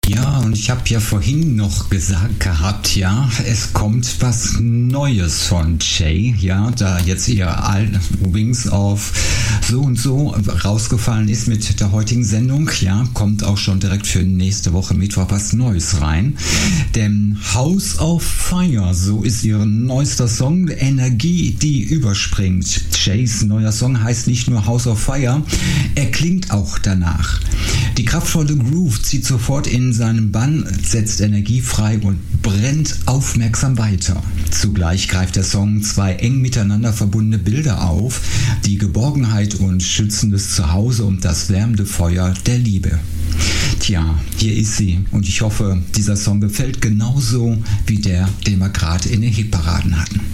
Ja, und ich habe ja vorhin noch gesagt gehabt, ja, es kommt was Neues von Jay, ja, da jetzt ihr Wings auf so und so rausgefallen ist mit der heutigen Sendung, ja, kommt auch schon direkt für nächste Woche Mittwoch was Neues rein. Denn House of Fire, so ist ihr neuester Song, Energie, die überspringt. Jays neuer Song heißt nicht nur House of Fire, er klingt auch danach. Die kraftvolle Groove zieht sofort in seinen Bann, setzt Energie frei und brennt aufmerksam weiter. Zugleich greift der Song zwei eng miteinander verbundene Bilder auf, die Geborgenheit und schützendes Zuhause und das wärmende Feuer der Liebe. Tja, hier ist sie und ich hoffe, dieser Song gefällt genauso wie der, den wir gerade in den Hitparaden hatten.